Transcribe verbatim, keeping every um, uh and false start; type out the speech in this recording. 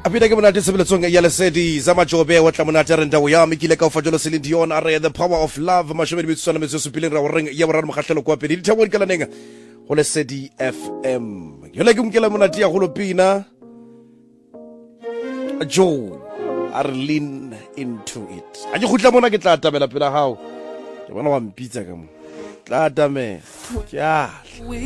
apida ke monate sebeletsong ya lesedi za majobe wa tla monate re ndawo ya mikile ka ofajolo Celine are the power of love mashome di bitswana metso supileng ra reng ya boraro mogahlelo kwa pedi di thabo di kalaneng go lesedi F M yo le ke mkela monate ya go lopina Joe are lean into it a ke gutla mona ke tla tabela pela hao ke bona wa mpitsa ka mo tla tame ya